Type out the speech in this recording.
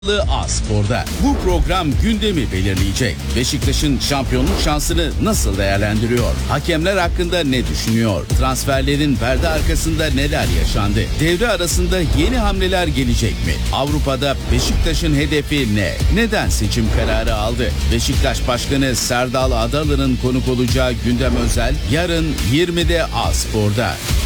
A-Spor'da. Bu program gündemi belirleyecek. Beşiktaş'ın şampiyonluk şansını nasıl değerlendiriyor? Hakemler hakkında ne düşünüyor? Transferlerin perde arkasında neler yaşandı? Devre arasında yeni hamleler gelecek mi? Avrupa'da Beşiktaş'ın hedefi ne? Neden seçim kararı aldı? Beşiktaş Başkanı Serdal Adalı'nın konuk olacağı gündem özel yarın 20'de A-Spor'da.